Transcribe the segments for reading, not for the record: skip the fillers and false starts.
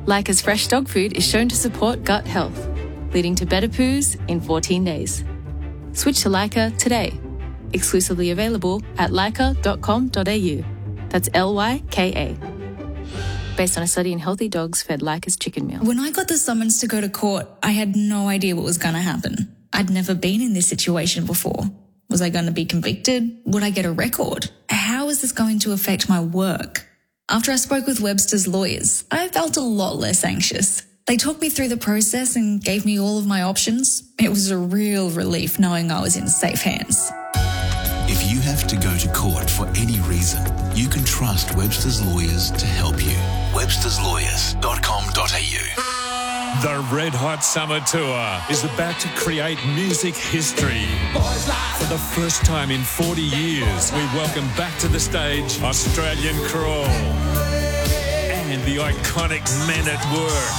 Lyca's fresh dog food is shown to support gut health, leading to better poos in 14 days. Switch to Lyca today. Exclusively available at lyca.com.au. That's Lyka. Based on a study in healthy dogs fed Lyca's chicken meal. When I got the summons to go to court, I had no idea what was going to happen. I'd never been in this situation before. Was I going to be convicted? Would I get a record? How is this going to affect my work? After I spoke with Webster's lawyers, I felt a lot less anxious. They talked me through the process and gave me all of my options. It was a real relief knowing I was in safe hands. If you have to go to court for any reason, you can trust Webster's Lawyers to help you. websterslawyers.com.au. The Red Hot Summer Tour is about to create music history. For the first time in 40 years, we welcome back to the stage Australian Crawl and the iconic Men at Work.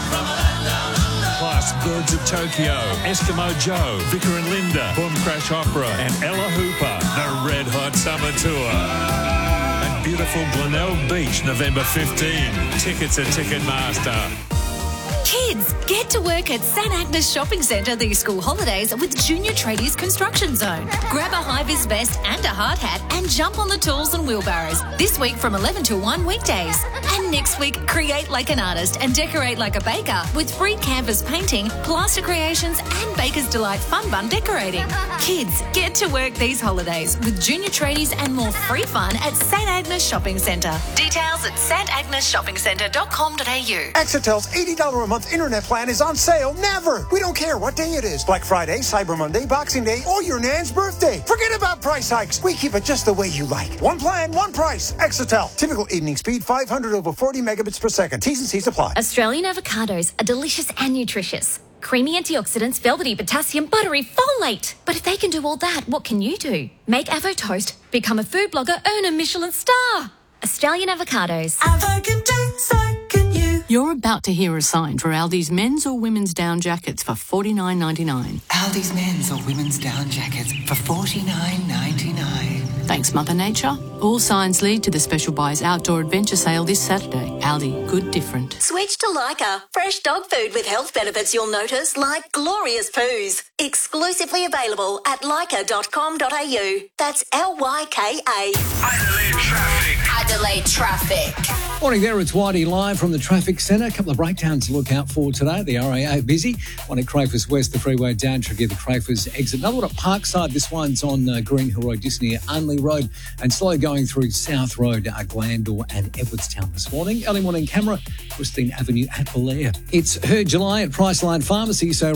Plus Birds of Tokyo, Eskimo Joe, Vicar and Linda, Boom Crash Opera and Ella Hooper. The Red Hot Summer Tour. At beautiful Glenelg Beach, November 15. Tickets at Ticketmaster. Kids, get to work at St Agnes Shopping Centre these school holidays with Junior Tradies Construction Zone. Grab a high-vis vest and a hard hat and jump on the tools and wheelbarrows. This week from 11 till 1 weekdays. And next week, create like an artist and decorate like a baker with free canvas painting, plaster creations and Baker's Delight Fun Bun decorating. Kids, get to work these holidays with Junior Tradies and more free fun at St Agnes Shopping Centre. Details at stagneshoppingcentre.com.au. Exitel's $80 a month internet plan is on sale never. We don't care what day it is. Black Friday, Cyber Monday, Boxing Day, or your Nan's birthday. Forget about price hikes. We keep it just the way you like. One plan, one price. Exitel. Typical evening speed, 500 over 40 megabits per second. T's and C's apply. Australian avocados are delicious and nutritious. Creamy antioxidants, velvety potassium, buttery folate. But if they can do all that, what can you do? Make Avo Toast, become a food blogger, earn a Michelin star. Australian avocados. Avo can do, so can you. You're about to hear a sign for Aldi's men's or women's down jackets for $49.99. Aldi's men's or women's down jackets for $49.99. Thanks, Mother Nature. All signs lead to the Special Buys Outdoor Adventure Sale this Saturday. Aldi, good different. Switch to Lyca. Fresh dog food with health benefits you'll notice, like glorious poos. Exclusively available at lyca.com.au. That's Lyka. Adelaide traffic. Adelaide traffic. Morning there, it's Whitey live from the traffic centre. A couple of breakdowns to look out for today. The RAA busy. One at Crafers West, the freeway down Tregear, the Crafers exit. Another one at Parkside. This one's on Green Hill Road, just near Unley Road. And slow going through South Road, Glandore and Edwardstown this morning. Early morning camera, Christine Avenue at Belair. It's Her July at Priceline Pharmacy. So